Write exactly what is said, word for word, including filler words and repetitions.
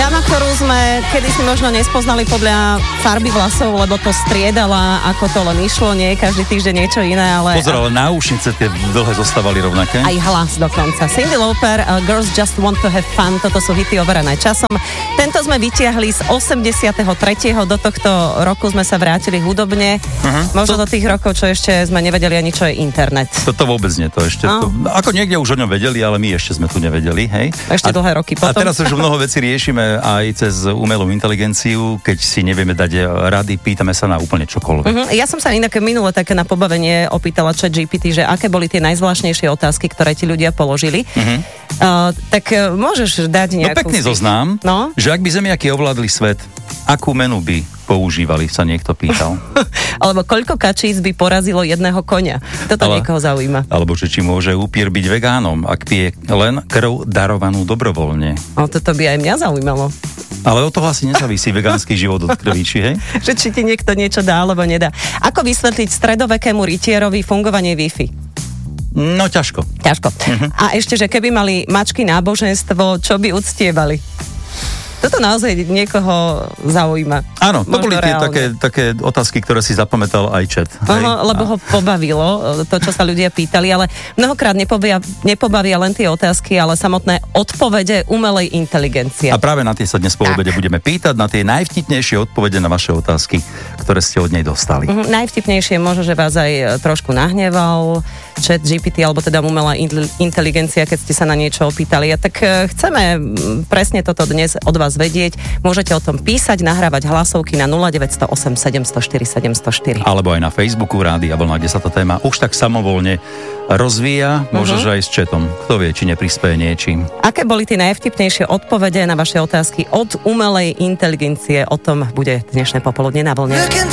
Dáma, ktorú sme kedysi možno nespoznali podľa farby vlasov, lebo to striedala, ako to len išlo, nie každý týždeň niečo iné, ale... Pozor, ale náušnice tie dlhé zostávali rovnaké. Aj hlas dokonca. Cyndi Lauper, uh, Girls Just Want to Have Fun, toto sú hity overené časom. Tento sme vytiahli z osemdesiateho tretieho Do tohto roku sme sa vrátili hudobne. Uh-huh. Možno to... do tých rokov, čo ešte sme nevedeli ani, čo je internet. Toto vôbec nie, to ešte... Oh. To, ako niekde už o ňom vedeli, ale my ešte sme tu nevedeli, hej? Ešte a, dlhé roky potom. A teraz už mnoho vecí riešime aj cez umelú inteligenciu, keď si nevieme dať rady, pýtame sa na úplne čokoľvek. Uh-huh. Ja som sa inak minule také na pobavenie opýtala chat G P T, že aké boli tie najzvláštnejšie otázky, ktoré ti ľudia položili. Uh-huh. Uh, tak uh, môžeš dať nejakú... No pekný zoznam, no? Že ak by zemiaky ovládli svet, akú menu by používali, sa niekto pýtal. Alebo koľko kačíc by porazilo jedného koňa. Toto Ale, niekoho zaujíma. Alebo že či môže upír byť vegánom, ak pije len krv darovanú dobrovoľne. O, toto by aj mňa zaujímalo. Ale od toho asi nezávisí vegánsky život od krví, či hej? Že či ti niekto niečo dá, alebo nedá. Ako vysvetliť stredovekému rytierovi fungovanie Wi-Fi? No ťažko. Ťažko. Uh-huh. A ešte, že keby mali mačky náboženstvo, čo by uctievali? Toto naozaj niekoho zaujíma. Áno, to boli tie také, také otázky, ktoré si zapamätal aj chat. Aha, lebo ho pobavilo to, čo sa ľudia pýtali, ale mnohokrát nepobavia, nepobavia len tie otázky, ale samotné odpovede umelej inteligencie. A práve na tie sa dnes po obede budeme pýtať, na tie najvtipnejšie odpovede na vaše otázky, ktoré ste od nej dostali. Uh-huh, najvtipnejšie možno, že vás aj trošku nahneval chat G P T, alebo teda umelá inteligencia, keď ste sa na niečo opýtali. A tak chceme presne toto dnes od vás vedieť. Môžete o tom písať, nahrávať hlasovky na nula deväť nula osem sedem nula štyri sedem nula štyri. Alebo aj na Facebooku Rádia Vlna, kde sa tá téma už tak samovolne rozvíja, možno, uh-huh. že aj s chatom. Kto vie, či neprispieje niečím. Aké boli tie najvtipnejšie odpovede na vaše otázky od umelej inteligencie? O tom bude dnešné popoludne na Vlne.